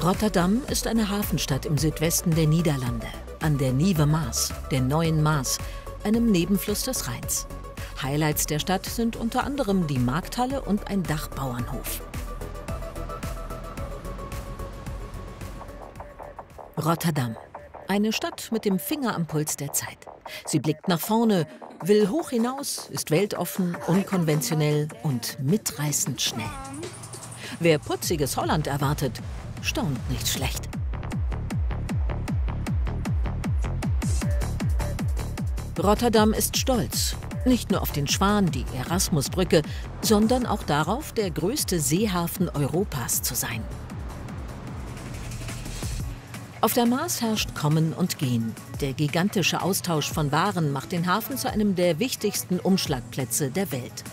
Rotterdam ist eine Hafenstadt im Südwesten der Niederlande, an der Nieuwe Maas, der neuen Maas, einem Nebenfluss des Rheins. Highlights der Stadt sind unter anderem die Markthalle und ein Dachbauernhof. Rotterdam. Eine Stadt mit dem Finger am Puls der Zeit. Sie blickt nach vorne, will hoch hinaus, ist weltoffen, unkonventionell und mitreißend schnell. Wer putziges Holland erwartet, staunt nicht schlecht. Rotterdam ist stolz. Nicht nur auf den Schwan, die Erasmusbrücke, sondern auch darauf, der größte Seehafen Europas zu sein. Auf der Maas herrscht Kommen und Gehen. Der gigantische Austausch von Waren macht den Hafen zu einem der wichtigsten Umschlagplätze der Welt.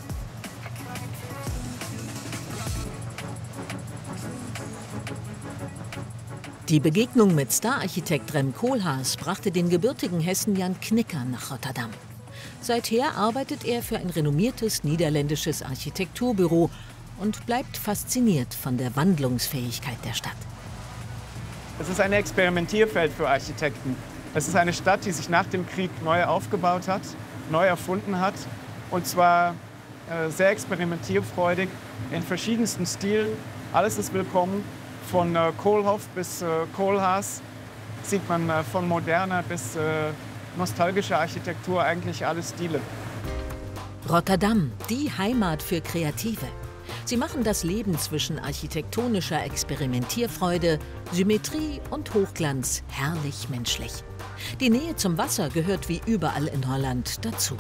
Die Begegnung mit Stararchitekt Rem Koolhaas brachte den gebürtigen Hessen Jan Knikker nach Rotterdam. Seither arbeitet er für ein renommiertes niederländisches Architekturbüro und bleibt fasziniert von der Wandlungsfähigkeit der Stadt. Es ist ein Experimentierfeld für Architekten. Es ist eine Stadt, die sich nach dem Krieg neu aufgebaut hat, neu erfunden hat. Und zwar sehr experimentierfreudig, in verschiedensten Stilen. Alles ist willkommen. Von Koolhof bis Koolhaas sieht man von moderner bis nostalgischer Architektur eigentlich alle Stile. Rotterdam, die Heimat für Kreative. Sie machen das Leben zwischen architektonischer Experimentierfreude, Symmetrie und Hochglanz herrlich menschlich. Die Nähe zum Wasser gehört wie überall in Holland dazu.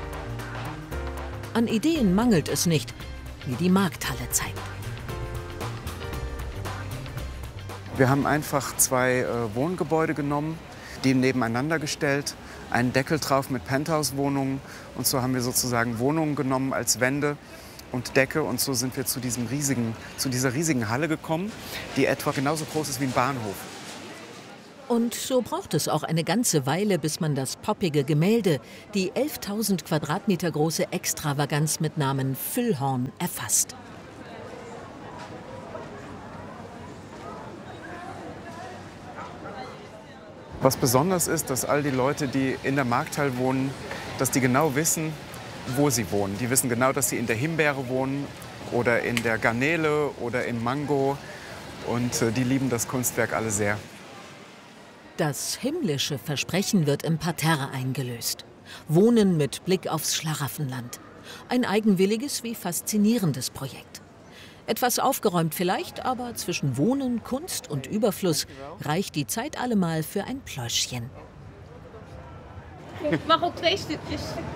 An Ideen mangelt es nicht, wie die Markthalle zeigt. Wir haben einfach zwei Wohngebäude genommen, die nebeneinander gestellt, einen Deckel drauf mit Penthouse-Wohnungen. Und so haben wir sozusagen Wohnungen genommen als Wände und Decke. Und so sind wir zu dieser riesigen Halle gekommen, die etwa genauso groß ist wie ein Bahnhof. Und so braucht es auch eine ganze Weile, bis man das poppige Gemälde, die 11.000 Quadratmeter große Extravaganz mit Namen Füllhorn, erfasst. Was besonders ist, dass all die Leute, die in der Markthalle wohnen, dass die genau wissen, wo sie wohnen. Die wissen genau, dass sie in der Himbeere wohnen oder in der Garnele oder in Mango. Und die lieben das Kunstwerk alle sehr. Das himmlische Versprechen wird im Parterre eingelöst. Wohnen mit Blick aufs Schlaraffenland. Ein eigenwilliges wie faszinierendes Projekt. Etwas aufgeräumt vielleicht, aber zwischen Wohnen, Kunst und Überfluss reicht die Zeit allemal für ein Pläuschchen. Ich mache auch 2 Stückchen.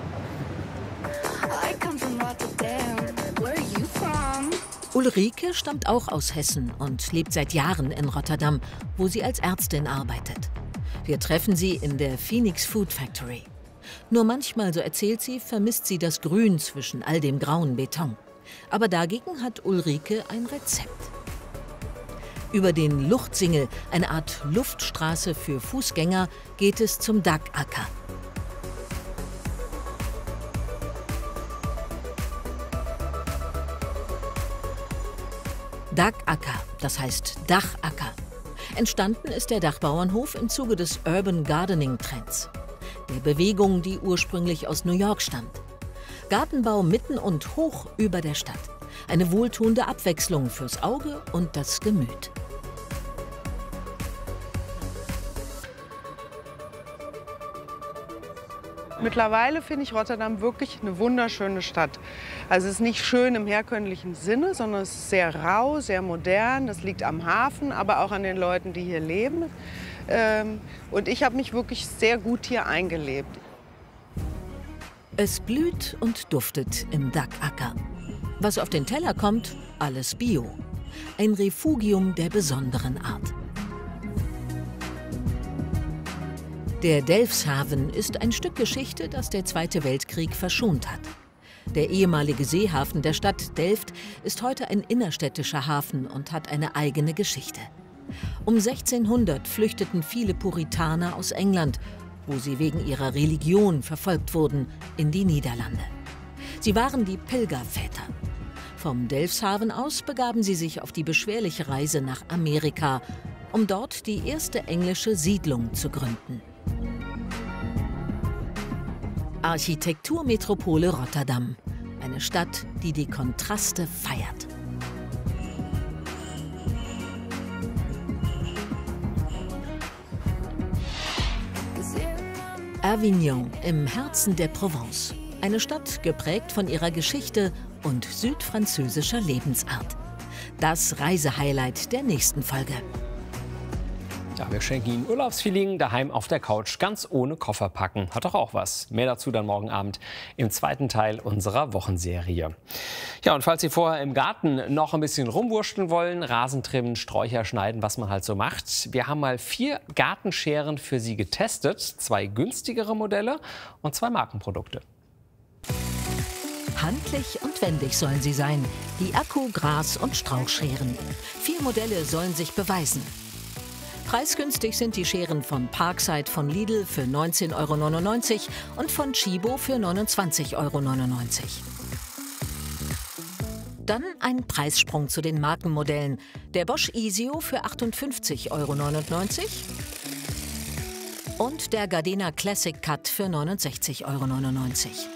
Ulrike stammt auch aus Hessen und lebt seit Jahren in Rotterdam, wo sie als Ärztin arbeitet. Wir treffen sie in der Phoenix Food Factory. Nur manchmal, so erzählt sie, vermisst sie das Grün zwischen all dem grauen Beton. Aber dagegen hat Ulrike ein Rezept. Über den Luchtsingel, eine Art Luftstraße für Fußgänger, geht es zum Dakakker. Dakakker, das heißt Dachacker. Entstanden ist der Dachbauernhof im Zuge des Urban Gardening Trends, der Bewegung, die ursprünglich aus New York stammt. Gartenbau mitten und hoch über der Stadt. Eine wohltuende Abwechslung fürs Auge und das Gemüt. Mittlerweile finde ich Rotterdam wirklich eine wunderschöne Stadt. Also es ist nicht schön im herkömmlichen Sinne, sondern es ist sehr rau, sehr modern. Das liegt am Hafen, aber auch an den Leuten, die hier leben. Und ich habe mich wirklich sehr gut hier eingelebt. Es blüht und duftet im Dakakker. Was auf den Teller kommt, alles Bio. Ein Refugium der besonderen Art. Der Delfshaven ist ein Stück Geschichte, das der Zweite Weltkrieg verschont hat. Der ehemalige Seehafen der Stadt Delft ist heute ein innerstädtischer Hafen und hat eine eigene Geschichte. Um 1600 flüchteten viele Puritaner aus England, wo sie wegen ihrer Religion verfolgt wurden, in die Niederlande. Sie waren die Pilgerväter. Vom Delfshaven aus begaben sie sich auf die beschwerliche Reise nach Amerika, um dort die erste englische Siedlung zu gründen. Architekturmetropole Rotterdam. Eine Stadt, die die Kontraste feiert. Avignon im Herzen der Provence. Eine Stadt geprägt von ihrer Geschichte und südfranzösischer Lebensart. Das Reisehighlight der nächsten Folge. Ja, wir schenken Ihnen Urlaubsfeeling daheim auf der Couch, ganz ohne Koffer packen. Hat doch auch was. Mehr dazu dann morgen Abend im zweiten Teil unserer Wochenserie. Ja, und falls Sie vorher im Garten noch ein bisschen rumwurschteln wollen, Rasen trimmen, Sträucher schneiden, was man halt so macht. Wir haben mal 4 Gartenscheren für Sie getestet. 2 günstigere Modelle und 2 Markenprodukte. Handlich und wendig sollen sie sein. Die Akku-, Gras- und Strauchscheren. 4 Modelle sollen sich beweisen. Preisgünstig sind die Scheren von Parkside von Lidl für 19,99 € und von Tchibo für 29,99 €. Dann ein Preissprung zu den Markenmodellen. Der Bosch Isio für 58,99 € und der Gardena Classic Cut für 69,99 €.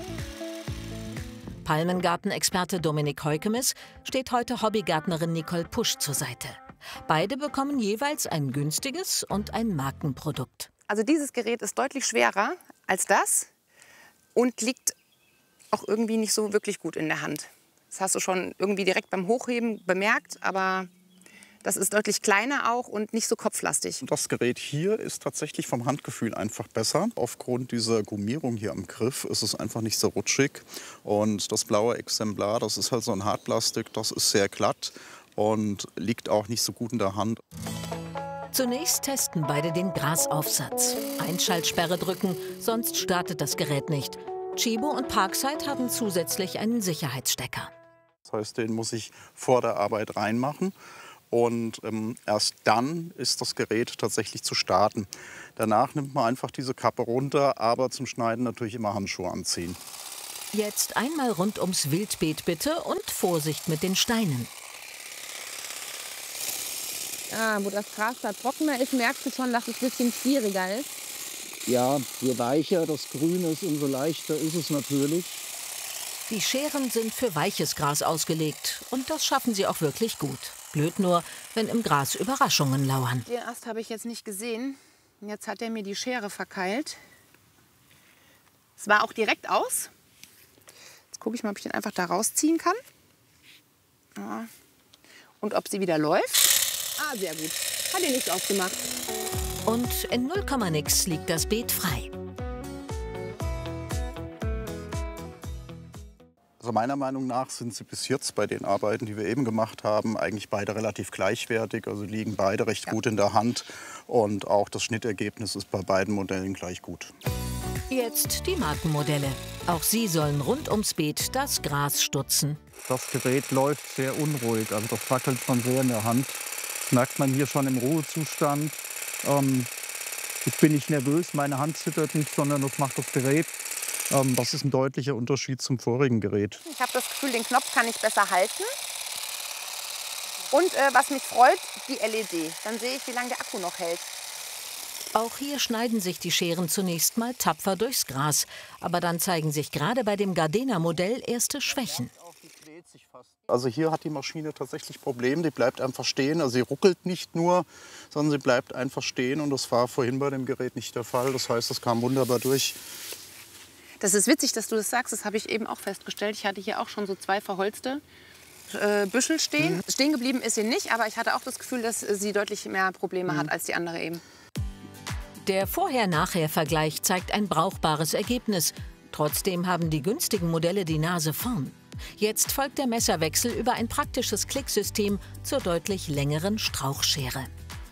Palmengartenexperte Dominik Heukemes steht heute Hobbygärtnerin Nicole Pusch zur Seite. Beide bekommen jeweils ein günstiges und ein Markenprodukt. Also dieses Gerät ist deutlich schwerer als das und liegt auch irgendwie nicht so wirklich gut in der Hand. Das hast du schon irgendwie direkt beim Hochheben bemerkt, aber das ist deutlich kleiner auch und nicht so kopflastig. Das Gerät hier ist tatsächlich vom Handgefühl einfach besser. Aufgrund dieser Gummierung hier am Griff ist es einfach nicht so rutschig. Und das blaue Exemplar, das ist halt so ein Hartplastik, das ist sehr glatt und liegt auch nicht so gut in der Hand. Zunächst testen beide den Grasaufsatz. Einschaltsperre drücken, sonst startet das Gerät nicht. Tchibo und Parkside haben zusätzlich einen Sicherheitsstecker. Das heißt, den muss ich vor der Arbeit reinmachen. Und erst dann ist das Gerät tatsächlich zu starten. Danach nimmt man einfach diese Kappe runter, aber zum Schneiden natürlich immer Handschuhe anziehen. Jetzt einmal rund ums Wildbeet bitte und Vorsicht mit den Steinen. Wo das Gras da trockener ist, merkst du schon, dass es ein bisschen schwieriger ist. Ja, je weicher das Grün ist, umso leichter ist es natürlich. Die Scheren sind für weiches Gras ausgelegt und das schaffen sie auch wirklich gut. Blöd nur, wenn im Gras Überraschungen lauern. Den Ast habe ich jetzt nicht gesehen. Jetzt hat er mir die Schere verkeilt. Es war auch direkt aus. Jetzt gucke ich mal, ob ich den einfach da rausziehen kann. Ja. Und ob sie wieder läuft. Ah, sehr gut. Hat ihr nichts ausgemacht. Und in 0, nix liegt das Beet frei. Also meiner Meinung nach sind sie bis jetzt bei den Arbeiten, die wir eben gemacht haben, eigentlich beide relativ gleichwertig. Also liegen beide recht gut in der Hand. Und auch das Schnittergebnis ist bei beiden Modellen gleich gut. Jetzt die Markenmodelle. Auch sie sollen rund ums Beet das Gras stutzen. Das Gerät läuft sehr unruhig, also das wackelt schon sehr in der Hand. Das merkt man hier schon im Ruhezustand. Ich bin nicht nervös, meine Hand zittert nicht, sondern das macht das Gerät. Das ist ein deutlicher Unterschied zum vorigen Gerät. Ich habe das Gefühl, den Knopf kann ich besser halten. Und was mich freut, die LED. Dann sehe ich, wie lange der Akku noch hält. Auch hier schneiden sich die Scheren zunächst mal tapfer durchs Gras. Aber dann zeigen sich gerade bei dem Gardena-Modell erste Schwächen. Also hier hat die Maschine tatsächlich Probleme, die bleibt einfach stehen. Also sie ruckelt nicht nur, sondern sie bleibt einfach stehen. Und das war vorhin bei dem Gerät nicht der Fall. Das heißt, das kam wunderbar durch. Das ist witzig, dass du das sagst. Das habe ich eben auch festgestellt. Ich hatte hier auch schon so 2 verholzte Büschel stehen. Stehen geblieben ist sie nicht, aber ich hatte auch das Gefühl, dass sie deutlich mehr Probleme hat als die andere eben. Der Vorher-Nachher-Vergleich zeigt ein brauchbares Ergebnis. Trotzdem haben die günstigen Modelle die Nase vorn. Jetzt folgt der Messerwechsel über ein praktisches Klicksystem zur deutlich längeren Strauchschere.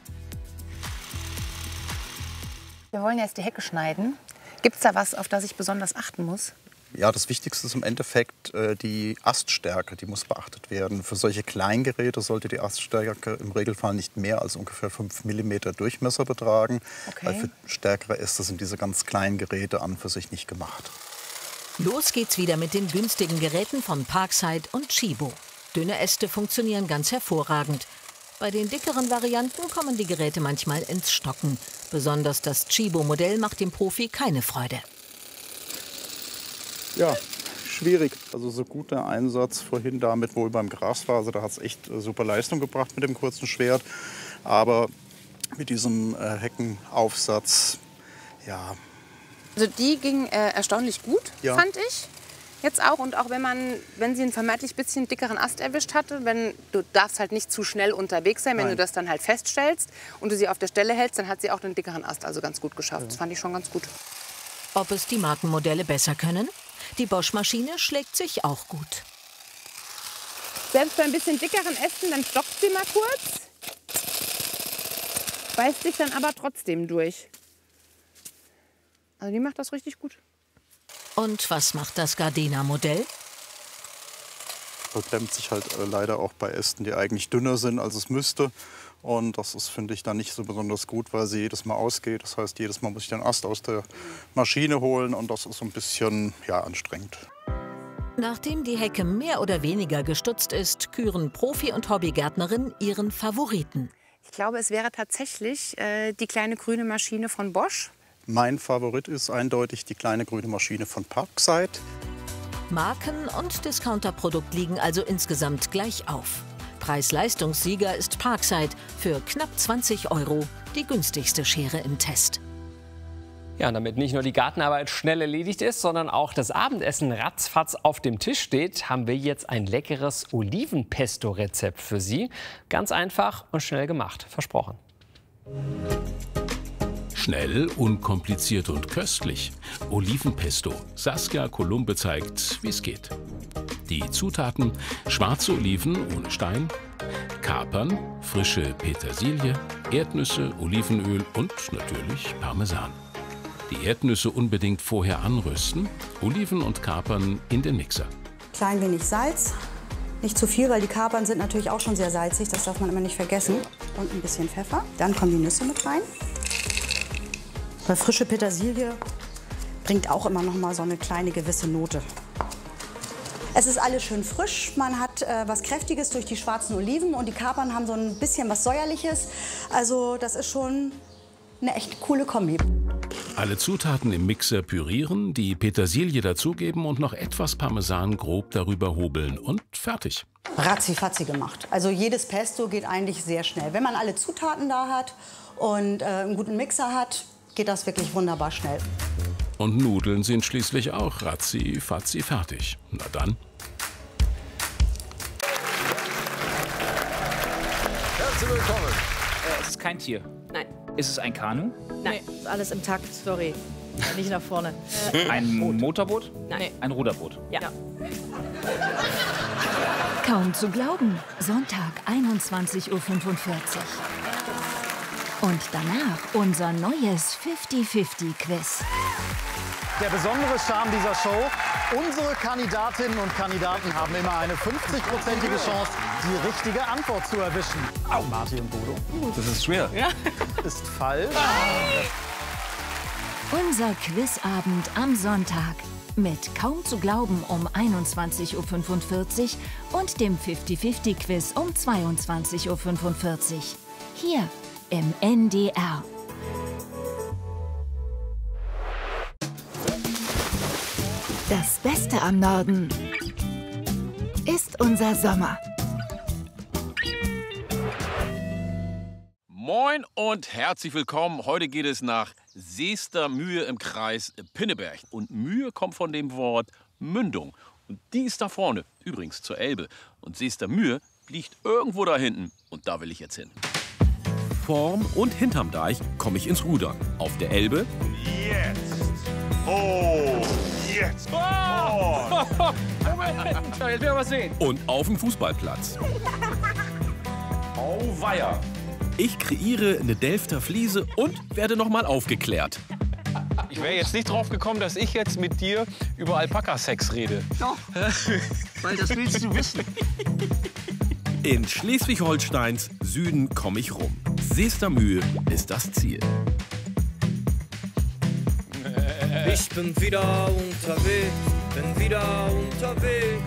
Wir wollen jetzt die Hecke schneiden. Gibt es da was, auf das ich besonders achten muss? Ja, das Wichtigste ist im Endeffekt die Aststärke, die muss beachtet werden. Für solche Kleingeräte sollte die Aststärke im Regelfall nicht mehr als ungefähr 5 mm Durchmesser betragen. Okay. Weil für stärkere Äste sind diese ganz kleinen Geräte an für sich nicht gemacht. Los geht's wieder mit den günstigen Geräten von Parkside und Tchibo. Dünne Äste funktionieren ganz hervorragend. Bei den dickeren Varianten kommen die Geräte manchmal ins Stocken. Besonders das Tchibo-Modell macht dem Profi keine Freude. Ja, schwierig. Also so gut der Einsatz vorhin damit wohl beim Grasfaser, da hat es echt super Leistung gebracht mit dem kurzen Schwert. Aber mit diesem Heckenaufsatz, ja. Also die ging erstaunlich gut, Ja. fand ich. Jetzt auch. Und auch wenn sie einen vermeintlich bisschen dickeren Ast erwischt hatte, du darfst halt nicht zu schnell unterwegs sein. Wenn Nein. du das dann halt feststellst und du sie auf der Stelle hältst, dann hat sie auch den dickeren Ast also ganz gut geschafft. Das fand ich schon ganz gut. Ob es die Markenmodelle besser können? Die Bosch-Maschine schlägt sich auch gut. Selbst bei ein bisschen dickeren Ästen, dann stockt sie mal kurz. Beißt sich dann aber trotzdem durch. Also die macht das richtig gut. Und was macht das Gardena-Modell? Verklemmt sich halt leider auch bei Ästen, die eigentlich dünner sind, als es müsste. Und das ist, finde ich, dann nicht so besonders gut, weil sie jedes Mal ausgeht. Das heißt, jedes Mal muss ich den Ast aus der Maschine holen und das ist so ein bisschen anstrengend. Nachdem die Hecke mehr oder weniger gestutzt ist, küren Profi- und Hobbygärtnerin ihren Favoriten. Ich glaube, es wäre tatsächlich die kleine grüne Maschine von Bosch. Mein Favorit ist eindeutig die kleine grüne Maschine von Parkside. Marken- und Discounterprodukt liegen also insgesamt gleich auf. Preis-Leistungssieger ist Parkside für knapp 20 €, die günstigste Schere im Test. Ja, und damit nicht nur die Gartenarbeit schnell erledigt ist, sondern auch das Abendessen ratzfatz auf dem Tisch steht, haben wir jetzt ein leckeres Olivenpesto-Rezept für Sie. Ganz einfach und schnell gemacht, versprochen. Schnell, unkompliziert und köstlich. Olivenpesto. Saskia Columbe zeigt, wie es geht. Die Zutaten: schwarze Oliven ohne Stein, Kapern, frische Petersilie, Erdnüsse, Olivenöl und natürlich Parmesan. Die Erdnüsse unbedingt vorher anrösten, Oliven und Kapern in den Mixer. Klein wenig Salz, nicht zu viel, weil die Kapern sind natürlich auch schon sehr salzig, das darf man immer nicht vergessen. Und ein bisschen Pfeffer. Dann kommen die Nüsse mit rein. Weil frische Petersilie bringt auch immer noch mal so eine kleine gewisse Note. Es ist alles schön frisch, man hat was Kräftiges durch die schwarzen Oliven und die Kapern haben so ein bisschen was Säuerliches. Also das ist schon eine echt coole Kombi. Alle Zutaten im Mixer pürieren, die Petersilie dazugeben und noch etwas Parmesan grob darüber hobeln und fertig. Ratzi-fatzi gemacht. Also jedes Pesto geht eigentlich sehr schnell. Wenn man alle Zutaten da hat und einen guten Mixer hat, geht das wirklich wunderbar schnell. Und Nudeln sind schließlich auch ratzi-fatzi fertig. Na dann. Herzlich willkommen. Es ist kein Tier. Nein. Ist es ein Kanu? Nein, ist alles im Takt, sorry. Nicht nach vorne. Ein Motorboot? Nein. Ein Ruderboot? Ja. Kaum zu glauben, Sonntag 21:45 Uhr. Und danach unser neues 50-50-Quiz. Der besondere Charme dieser Show: unsere Kandidatinnen und Kandidaten haben immer eine 50-prozentige Chance, die richtige Antwort zu erwischen. Au, Martin und Bodo. Das ist schwer. Ja. Ist falsch. Unser Quizabend am Sonntag. Mit Kaum zu glauben um 21:45 Uhr und dem 50-50-Quiz um 22:45 Uhr. Hier im NDR. Das Beste am Norden ist unser Sommer. Moin und herzlich willkommen. Heute geht es nach Seestermühe im Kreis Pinneberg. Und Mühe kommt von dem Wort Mündung. Und die ist da vorne, übrigens zur Elbe. Und Seestermühe liegt irgendwo da hinten. Und da will ich jetzt hin. Vorm und hinterm Deich komme ich ins Rudern. Auf der Elbe. Jetzt. Oh. Jetzt. Oh. Moment, jetzt will ich was sehen. Und auf dem Fußballplatz. Auweia. Ich kreiere eine Delfter Fliese und werde nochmal aufgeklärt. Ich wäre jetzt nicht drauf gekommen, dass ich jetzt mit dir über Alpaka-Sex rede. Doch, weil das willst du wissen. In Schleswig-Holsteins Süden komme ich rum. Seestermühe ist das Ziel. Ich bin wieder unterwegs bin wieder unterwegs.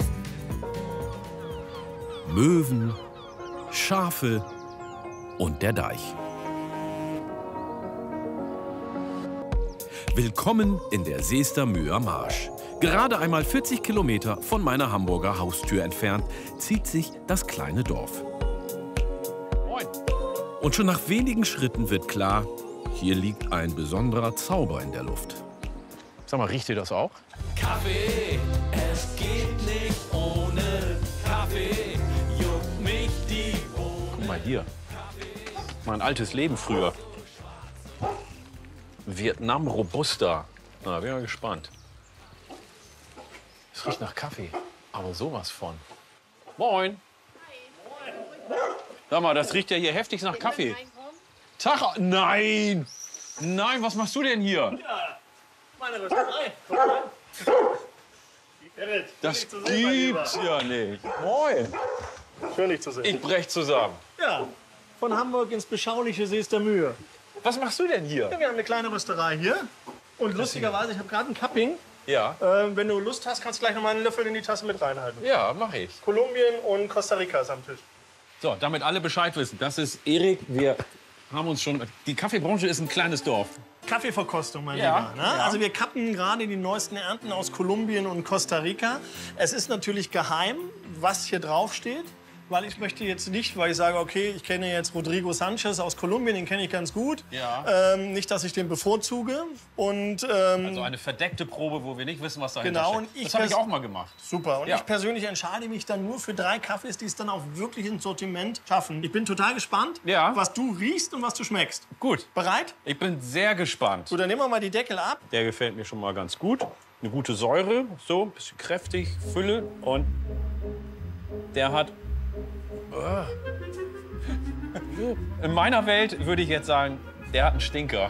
Möwen, Schafe und der Deich. Willkommen in der Seester Müher Marsch. Gerade einmal 40 Kilometer von meiner Hamburger Haustür entfernt zieht sich das kleine Dorf. Und schon nach wenigen Schritten wird klar, hier liegt ein besonderer Zauber in der Luft. Sag mal, riecht ihr das auch? Kaffee, es geht nicht ohne Kaffee. Juckt mich die Bohne. Guck mal hier. Mein altes Leben früher. Vietnam Robusta. Na, bin mal gespannt. Es riecht nach Kaffee, aber sowas von. Moin. Sag mal, das riecht ja hier heftig nach Kaffee. Tag, nein! Nein, was machst du denn hier? Ja, meine Rösterei. Das gibt's ja nicht. Moin. Schön, dich zu sehen. Ich brech zusammen. Ja, von Hamburg ins beschauliche Seester Mühe. Was machst du denn hier? Ja, wir haben eine kleine Rösterei hier. Und lustigerweise, ich habe gerade ein Cupping. Ja. Wenn du Lust hast, kannst du gleich noch mal einen Löffel in die Tasse mit reinhalten. Ja, mach ich. Kolumbien und Costa Rica ist am Tisch. So, damit alle Bescheid wissen. Das ist Erik. Wir haben uns schon. Die Kaffeebranche ist ein kleines Dorf. Kaffeeverkostung, mein Ja, Lieber. Ne? ja. Also wir kappen gerade die neuesten Ernten aus Kolumbien und Costa Rica. Es ist natürlich geheim, was hier drauf steht. Weil ich möchte jetzt nicht, weil ich sage, okay, ich kenne jetzt Rodrigo Sanchez aus Kolumbien, den kenne ich ganz gut. Ja. Nicht, dass ich den bevorzuge. Und, Also eine verdeckte Probe, wo wir nicht wissen, was dahinter genau, steckt. und Das habe ich auch mal gemacht. Super. Und Ja. ich persönlich entscheide mich dann nur für 3 Kaffees, die es dann auch wirklich ins Sortiment schaffen. Ich bin total gespannt, was du riechst und was du schmeckst. Gut. Bereit? Ich bin sehr gespannt. Gut, dann nehmen wir mal die Deckel ab. Der gefällt mir schon mal ganz gut. Eine gute Säure, so, ein bisschen kräftig, Fülle. Und der hat... In meiner Welt würde ich jetzt sagen, der hat einen Stinker.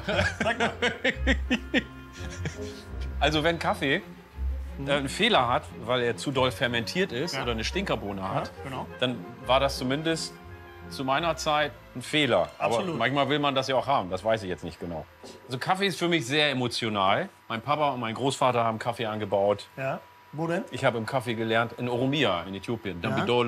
Also wenn Kaffee einen Fehler hat, weil er zu doll fermentiert ist oder eine Stinkerbohne hat, genau. dann war das zumindest zu meiner Zeit ein Fehler. Absolut. Aber manchmal will man das ja auch haben, das weiß ich jetzt nicht genau. Also Kaffee ist für mich sehr emotional. Mein Papa und mein Großvater haben Kaffee angebaut. Ja. Wo denn? Ich habe im Kaffee gelernt in Oromia in Äthiopien. Ja. Dambidol